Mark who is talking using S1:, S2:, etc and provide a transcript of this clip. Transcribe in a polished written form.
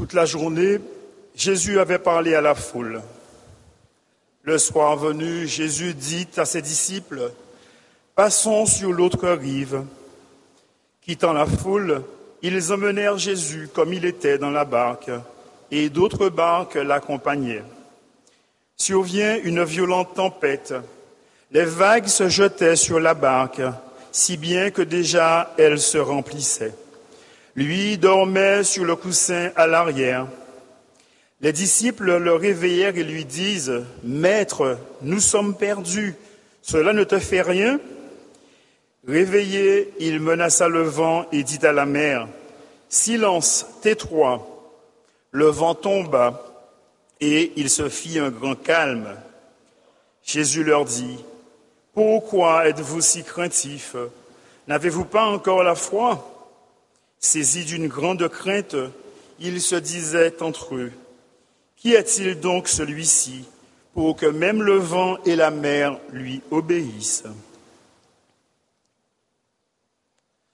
S1: Toute la journée, Jésus avait parlé à la foule. Le soir venu, Jésus dit à ses disciples, « Passons sur l'autre rive. » Quittant la foule, ils emmenèrent Jésus comme il était dans la barque, et d'autres barques l'accompagnaient. Survient une violente tempête. Les vagues se jetaient sur la barque, si bien que déjà elle se remplissait. Lui dormait sur le coussin à l'arrière. Les disciples le réveillèrent et lui disent, « Maître, nous sommes perdus, cela ne te fait rien ?» Réveillé, il menaça le vent et dit à la mer, « Silence, tais-toi !» Le vent tomba et il se fit un grand calme. Jésus leur dit, « Pourquoi êtes-vous si craintifs? N'avez-vous pas encore la foi ?» Saisis d'une grande crainte, ils se disaient entre eux, « Qui est-il donc celui-ci pour que même le vent et la mer lui obéissent ?»